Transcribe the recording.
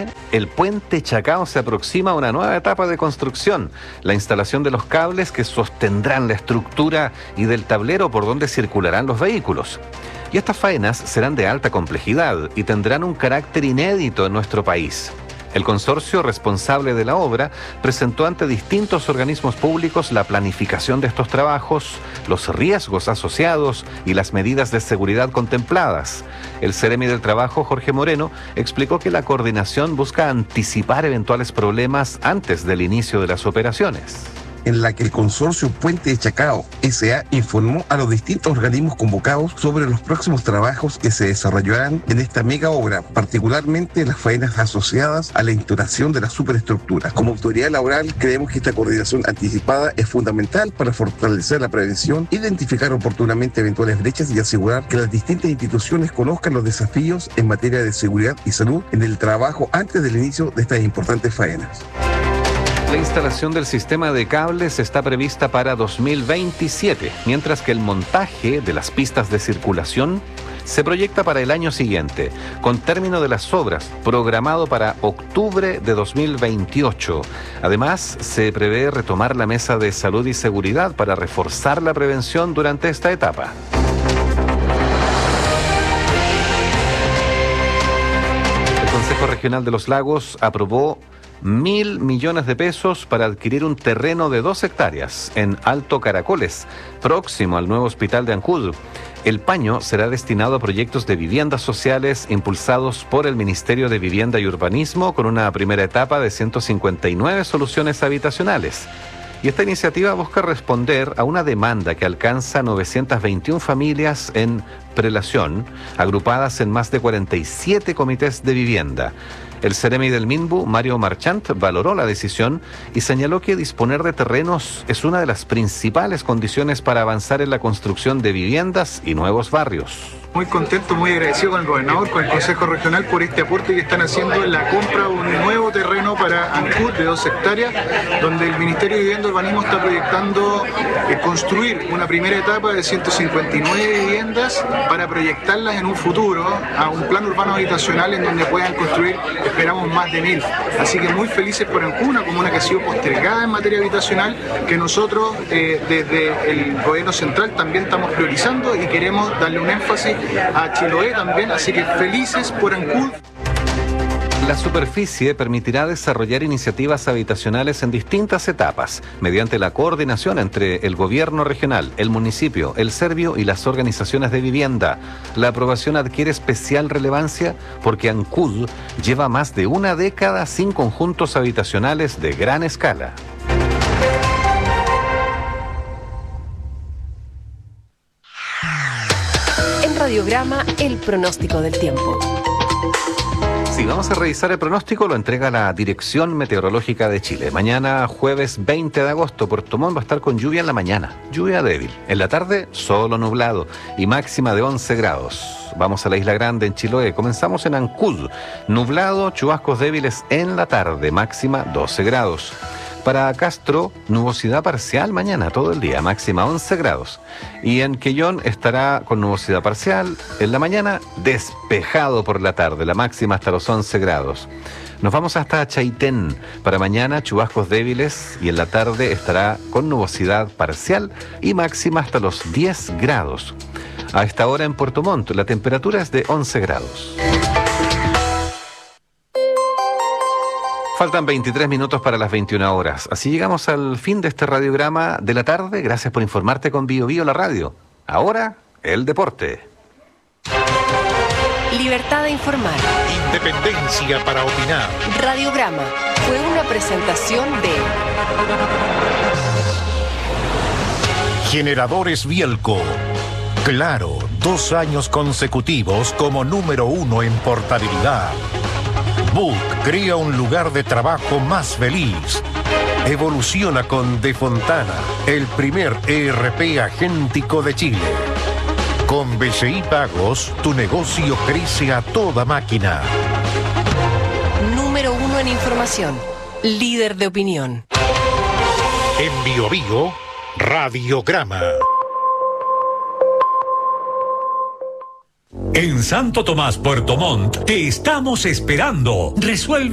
Chile, el puente Chacao se aproxima a una nueva etapa de construcción, la instalación de los cables que sostendrán la estructura y del tablero por donde circularán los vehículos. Y estas faenas serán de alta complejidad y tendrán un carácter inédito en nuestro país. El consorcio responsable de la obra presentó ante distintos organismos públicos la planificación de estos trabajos, los riesgos asociados y las medidas de seguridad contempladas. El Seremi del Trabajo, Jorge Moreno, explicó que la coordinación busca anticipar eventuales problemas antes del inicio de las operaciones, en la que el consorcio Puente de Chacao S.A. informó a los distintos organismos convocados sobre los próximos trabajos que se desarrollarán en esta mega obra, particularmente las faenas asociadas a la instalación de la superestructura. Como autoridad laboral, creemos que esta coordinación anticipada es fundamental para fortalecer la prevención, identificar oportunamente eventuales brechas y asegurar que las distintas instituciones conozcan los desafíos en materia de seguridad y salud en el trabajo antes del inicio de estas importantes faenas. La instalación del sistema de cables está prevista para 2027, mientras que el montaje de las pistas de circulación se proyecta para el año siguiente, con término de las obras programado para octubre de 2028. Además, se prevé retomar la mesa de salud y seguridad para reforzar la prevención durante esta etapa. El Consejo Regional de los Lagos aprobó 1.000 millones de pesos para adquirir un terreno de 2 hectáreas en Alto Caracoles, próximo al nuevo hospital de Ancud. El paño será destinado a proyectos de viviendas sociales impulsados por el Ministerio de Vivienda y Urbanismo, con una primera etapa de 159 soluciones habitacionales. Y esta iniciativa busca responder a una demanda que alcanza 921 familias en prelación, agrupadas en más de 47 comités de vivienda. El Seremi del Minbu, Mario Marchant, valoró la decisión y señaló que disponer de terrenos es una de las principales condiciones para avanzar en la construcción de viviendas y nuevos barrios. Muy contento, muy agradecido con el gobernador, con el Consejo Regional por este aporte que están haciendo en la compra de un nuevo terreno para Ancud de 2 hectáreas, donde el Ministerio de Vivienda y Urbanismo está proyectando construir una primera etapa de 159 viviendas para proyectarlas en un futuro a un plan urbano habitacional en donde puedan construir, esperamos, más de 1.000. Así que muy felices por Ancud, una comuna que ha sido postergada en materia habitacional, que nosotros desde el gobierno central también estamos priorizando y queremos darle un énfasis a Chiloé también, así que felices por Ancud. La superficie permitirá desarrollar iniciativas habitacionales en distintas etapas, mediante la coordinación entre el gobierno regional, el municipio, el Servio y las organizaciones de vivienda. La aprobación adquiere especial relevancia porque Ancud lleva más de una década sin conjuntos habitacionales de gran escala. Radiograma, el pronóstico del tiempo. Sí, vamos a revisar el pronóstico, lo entrega la Dirección Meteorológica de Chile. Mañana, jueves 20 de agosto, Puerto Montt va a estar con lluvia en la mañana, lluvia débil. En la tarde, solo nublado y máxima de 11 grados. Vamos a la Isla Grande, en Chiloé. Comenzamos en Ancud, nublado, chubascos débiles en la tarde, máxima 12 grados. Para Castro, nubosidad parcial mañana, todo el día, máxima 11 grados. Y en Quellón estará con nubosidad parcial en la mañana, despejado por la tarde, la máxima hasta los 11 grados. Nos vamos hasta Chaitén. Para mañana, chubascos débiles y en la tarde estará con nubosidad parcial y máxima hasta los 10 grados. A esta hora en Puerto Montt, la temperatura es de 11 grados. Faltan 23 minutos para las 21 horas. Así llegamos al fin de este radiograma de la tarde. Gracias por informarte con Bio Bio la radio. Ahora, el deporte. Libertad de informar. Independencia para opinar. Radiograma fue una presentación de Generadores Bielco. Claro, 2 años consecutivos como número 1 en portabilidad. Book crea un lugar de trabajo más feliz. Evoluciona con De Fontana, el primer ERP agéntico de Chile. Con BCI Pagos, tu negocio crece a toda máquina. Número 1 en información, líder de opinión. En Bio Bio, Radiograma. En Santo Tomás, Puerto Montt, te estamos esperando. Resuelve